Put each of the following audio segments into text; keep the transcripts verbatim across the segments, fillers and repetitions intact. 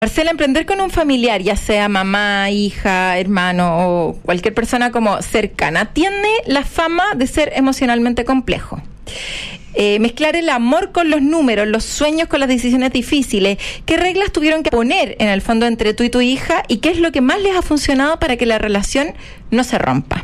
Marcela, emprender con un familiar, ya sea mamá, hija, hermano o cualquier persona como cercana, tiene la fama de ser emocionalmente complejo. Eh, mezclar el amor con los números, los sueños con las decisiones difíciles. ¿Qué reglas tuvieron que poner en el fondo entre tú y tu hija? ¿Y qué es lo que más les ha funcionado para que la relación no se rompa?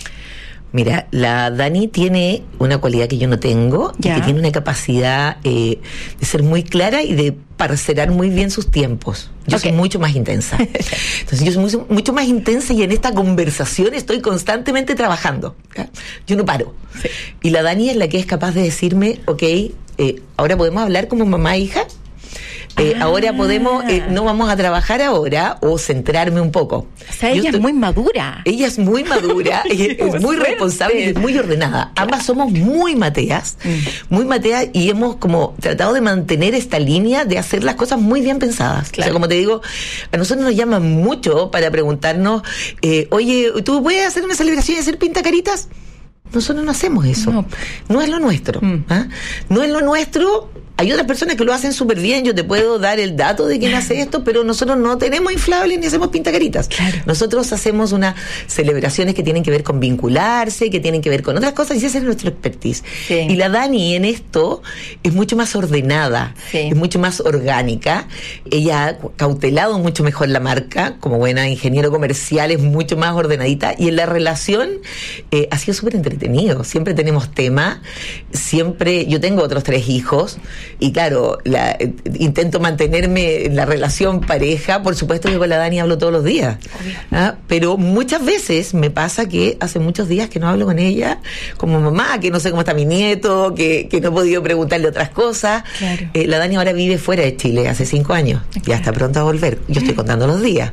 Mira, la Dani tiene una cualidad que yo no tengo, y que tiene una capacidad eh, de ser muy clara y de parcelar muy bien sus tiempos. Yo okay. soy mucho más intensa. Entonces yo soy mucho, mucho más intensa y en esta conversación estoy constantemente trabajando. ¿Ya? Yo no paro. Sí. Y la Dani es la que es capaz de decirme, ok, eh, ahora podemos hablar como mamá e hija. Eh, ah. Ahora podemos, eh, no vamos a trabajar ahora, o centrarme un poco. O sea, ella estoy, es muy madura. Ella es muy madura, ella es muy fuerte. Responsable y es muy ordenada. Claro. Ambas somos muy mateas, mm. muy mateas, y hemos como tratado de mantener esta línea de hacer las cosas muy bien pensadas. Claro. O sea, como te digo, a nosotros nos llaman mucho para preguntarnos, eh, oye, ¿tú puedes hacer una celebración y hacer pintacaritas? Nosotros no hacemos eso. No, no es lo nuestro. Mm. ¿Ah? No es lo nuestro. Hay otras personas que lo hacen súper bien. Yo te puedo dar el dato de quién hace esto, pero nosotros no tenemos inflables ni hacemos pintacaritas. Claro. Nosotros hacemos unas celebraciones que tienen que ver con vincularse, que tienen que ver con otras cosas, y ese es nuestro expertise. Sí. Y la Dani en esto es mucho más ordenada, sí. es mucho más orgánica. Ella ha cautelado mucho mejor la marca, como buena ingeniero comercial, es mucho más ordenadita. Y en la relación eh, ha sido súper entretenido. Siempre tenemos tema, siempre, yo tengo otros tres hijos, y claro, la, eh, intento mantenerme en la relación pareja. Por supuesto que con la Dani hablo todos los días, ¿ah? Pero muchas veces me pasa que hace muchos días que no hablo con ella como mamá, que no sé cómo está mi nieto, que, que no he podido preguntarle otras cosas. Claro. Eh, la Dani ahora vive fuera de Chile hace cinco años, claro. ya está pronto a volver. Yo estoy contando los días,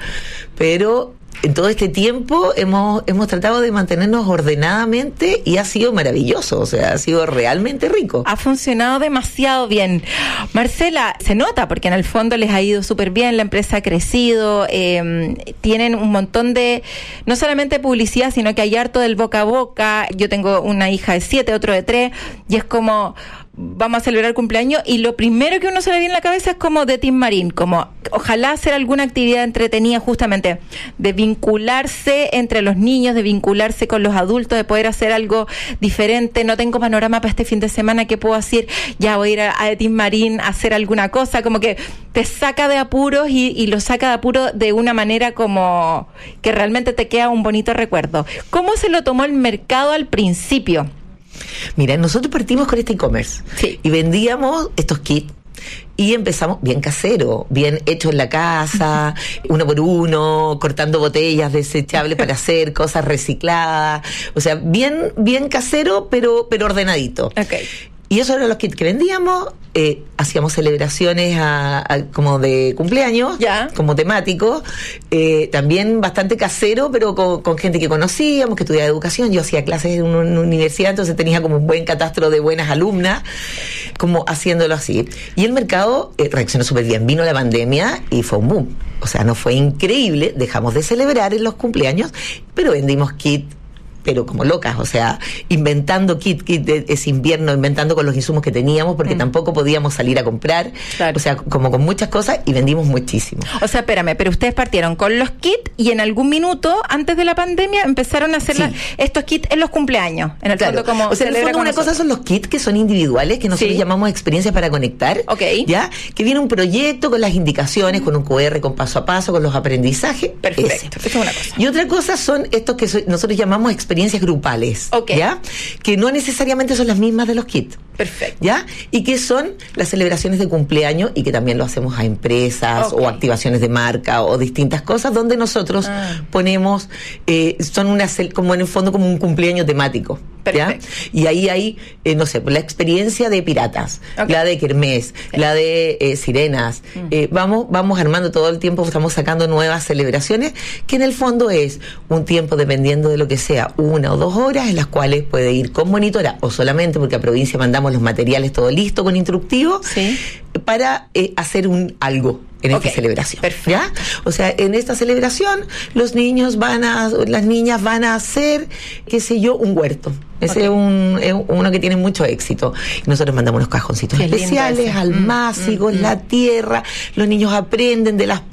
pero en todo este tiempo hemos hemos tratado de mantenernos ordenadamente, y ha sido maravilloso, o sea, ha sido realmente rico. Ha funcionado demasiado bien. Marcela, se nota porque en el fondo les ha ido súper bien, la empresa ha crecido, eh, tienen un montón de, no solamente publicidad, sino que hay harto del boca a boca. Yo tengo una hija de siete, otro de tres, y es como, vamos a celebrar el cumpleaños, y lo primero que uno se le viene en la cabeza es como de Team Marín, como ojalá hacer alguna actividad entretenida, justamente de vincularse entre los niños, de vincularse con los adultos, de poder hacer algo diferente. No tengo panorama para este fin de semana, ¿qué puedo hacer? Ya voy a ir a, a Team Marín a hacer alguna cosa, como que te saca de apuros y, y lo saca de apuros de una manera como que realmente te queda un bonito recuerdo. ¿Cómo se lo tomó el mercado al principio? Mira, nosotros partimos con este e-commerce, sí. y vendíamos estos kits, y empezamos bien casero, bien hecho en la casa, uno por uno, cortando botellas desechables para hacer cosas recicladas, o sea, bien bien casero, pero pero ordenadito. Okay. Y eso eran los kits que vendíamos. Eh, hacíamos celebraciones a, a, como de cumpleaños, ya. como temáticos, eh, también bastante casero, pero con, con gente que conocíamos, que estudiaba educación. Yo hacía clases en una, una universidad, entonces tenía como un buen catastro de buenas alumnas, como haciéndolo así. Y el mercado eh, reaccionó súper bien. Vino la pandemia y fue un boom. O sea, nos fue increíble. Dejamos de celebrar en los cumpleaños, pero vendimos kits, pero como locas, o sea, inventando kit, kit de ese invierno, inventando con los insumos que teníamos, porque mm. tampoco podíamos salir a comprar, claro. o sea, como con muchas cosas, y vendimos muchísimo. O sea, espérame, pero ustedes partieron con los kits, y en algún minuto, antes de la pandemia, empezaron a hacer sí. la, estos kits en los cumpleaños, en el claro. fondo como... O sea, en el fondo una nosotros. cosa son los kits que son individuales, que nosotros sí. llamamos experiencias para conectar, okay. ¿ya? Que viene un proyecto con las indicaciones, mm. con un cu erre, con paso a paso, con los aprendizajes. Perfecto, eso es una cosa. Y otra cosa son estos que so- nosotros llamamos experiencias experiencias grupales, okay. ¿ya? Que no necesariamente son las mismas de los kits. Perfecto. ¿Ya? Y que son las celebraciones de cumpleaños, y que también lo hacemos a empresas, okay. o activaciones de marca, o distintas cosas, donde nosotros ah. ponemos, eh, son una, como en el fondo como un cumpleaños temático. ¿Ya? Y ahí hay, eh, no sé, la experiencia de piratas, okay. la de kermés, sí. la de eh, sirenas. Mm. Eh, vamos, vamos armando todo el tiempo, estamos sacando nuevas celebraciones, que en el fondo es un tiempo, dependiendo de lo que sea, una o dos horas, en las cuales puede ir con monitora, o solamente porque a provincia mandamos los materiales todo listo con instructivo, sí. para eh, hacer un algo en okay. esta celebración. Perfecto. ¿Ya? O sea, en esta celebración los niños van a, las niñas van a hacer, qué sé yo, un huerto. Ese okay. es, un, es uno que tiene mucho éxito. Y nosotros mandamos unos cajoncitos qué especiales, almácigos, mm, mm, la tierra. Los niños aprenden de las